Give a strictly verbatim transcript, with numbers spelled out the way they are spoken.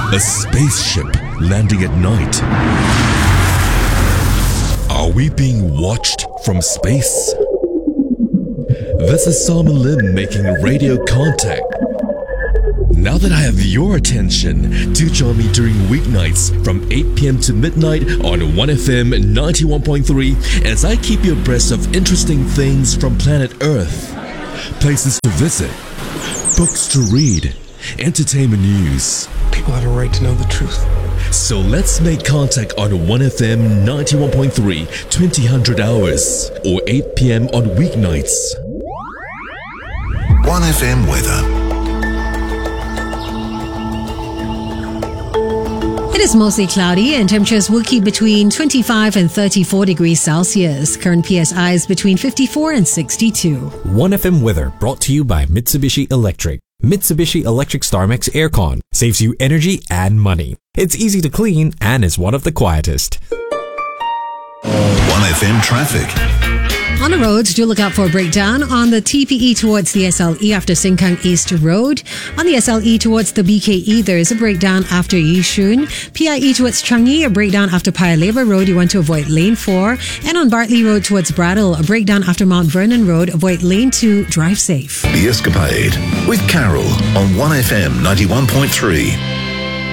A spaceship landing at night. Are we being watched from space? This is Simon Lim making radio contact. Now that I have your attention, do join me during weeknights from eight p.m. to midnight on one F M ninety-one point three as I keep you abreast of interesting things from planet Earth. Places to visit, books to read, entertainment news. People have a right to know the truth. So let's make contact on one F M ninety-one point three, twenty hundred hours, or eight p.m. on weeknights. one F M weather. It is mostly cloudy and temperatures will keep between twenty-five and thirty-four degrees Celsius. Current P S I is between fifty-four and sixty-two. one F M weather brought to you by Mitsubishi Electric. Mitsubishi Electric StarMax Aircon saves you energy and money. It's easy to clean and is one of the quietest. one F M traffic. On the roads, do look out for a breakdown on the T P E towards the S L E after Sengkang East Road. On the S L E towards the B K E, there is a breakdown after Yishun. P I E towards Changi, a breakdown after Paya Lebar Road. You want to avoid lane four. And on Bartley Road towards Brattle, a breakdown after Mount Vernon Road. Avoid lane two. Drive safe. The Escapade with Carol on one F M ninety-one point three.